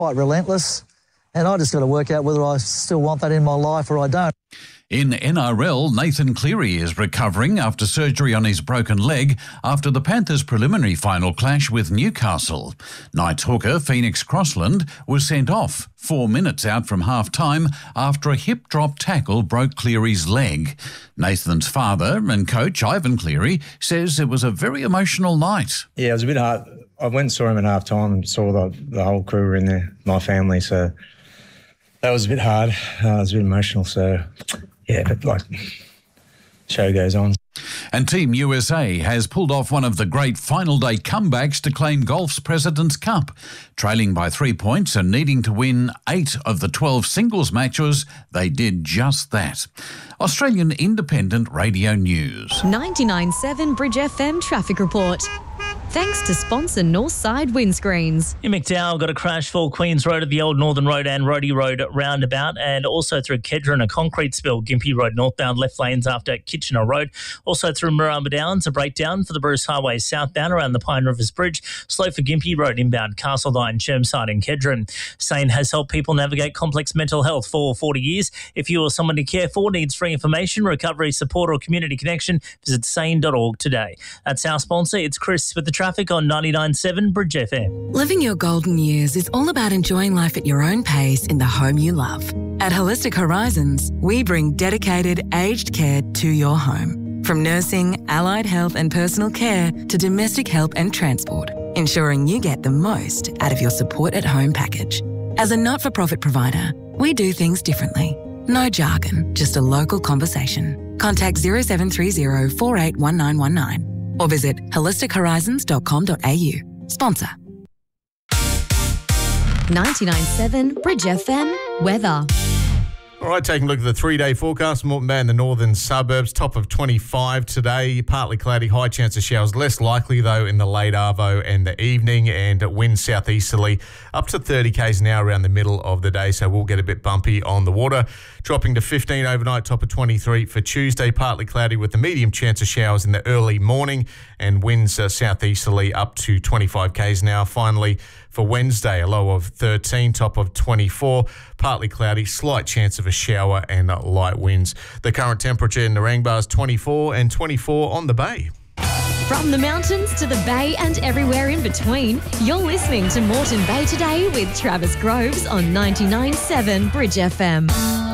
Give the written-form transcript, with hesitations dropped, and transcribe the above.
quite relentless, and I just got to work out whether I still want that in my life or I don't. In NRL, Nathan Cleary is recovering after surgery on his broken leg after the Panthers' preliminary final clash with Newcastle. Knights hooker Phoenix Crossland was sent off 4 minutes out from half-time after a hip-drop tackle broke Cleary's leg. Nathan's father and coach, Ivan Cleary, says it was a very emotional night. Yeah, it was a bit hard. I went and saw him at half-time and saw the whole crew were in there, my family, so that was a bit hard. It was a bit emotional, so... yeah, but show goes on. And Team USA has pulled off one of the great final day comebacks to claim golf's President's Cup. Trailing by 3 points and needing to win 8 of the 12 singles matches, they did just that. Australian Independent Radio News. 99.7 Bridge FM Traffic Report. Thanks to sponsor Northside Windscreens. In McDowell, got a crash for Queens Road at the Old Northern Road and Rhodey Road roundabout, and also through Kedron, a concrete spill, Gympie Road northbound, left lanes after Kitchener Road. Also through Murrumba Downs, a breakdown for the Bruce Highway southbound around the Pine Rivers Bridge. Slow for Gympie Road inbound, Castledine, Chermside and Kedron. SANE has helped people navigate complex mental health for 40 years. If you or someone you care for needs free information, recovery support or community connection, visit sane.org today. That's our sponsor. It's Chris with the traffic on 99.7 Bridge FM. Living your golden years is all about enjoying life at your own pace in the home you love. At Holistic Horizons, we bring dedicated aged care to your home. From nursing, allied health and personal care to domestic help and transport, ensuring you get the most out of your support at home package. As a not-for-profit provider, we do things differently. No jargon, just a local conversation. Contact 0730 481919. or visit holistichorizons.com.au. Sponsor. 99.7 Bridge FM Weather. All right, taking a look at the 3-day forecast. Moreton Bay in the northern suburbs, top of 25 today. Partly cloudy, high chance of showers. Less likely, though, in the late arvo and the evening. And wind southeasterly up to 30 k's an hour around the middle of the day. So we'll get a bit bumpy on the water. Dropping to 15 overnight, top of 23 for Tuesday. Partly cloudy with a medium chance of showers in the early morning. And winds southeasterly up to 25 k's an hour. Finally, for Wednesday, a low of 13, top of 24. Partly cloudy, slight chance of a shower and light winds. The current temperature in Narangba is 24 and 24 on the bay. From the mountains to the bay and everywhere in between, you're listening to Moreton Bay Today with Travis Groves on 99.7 Bridge FM.